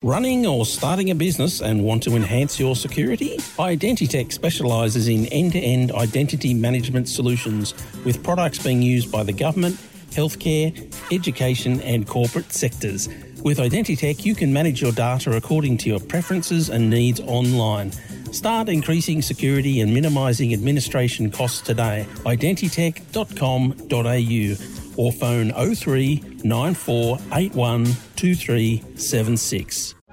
Running or starting a business and want to enhance your security? Identitech specialises in end-to-end identity management solutions with products being used by the government, healthcare, education and corporate sectors. With Identitech, you can manage your data according to your preferences and needs online. Start increasing security and minimising administration costs today. Identitech.com.au or phone 03 9481 2376.